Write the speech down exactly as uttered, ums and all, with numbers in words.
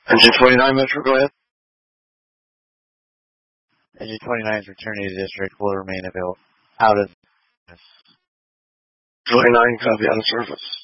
Engine twenty-nine, Metro, go ahead. Engine twenty-nine's returning to the district will remain available out of twenty-nine, copy, out of service.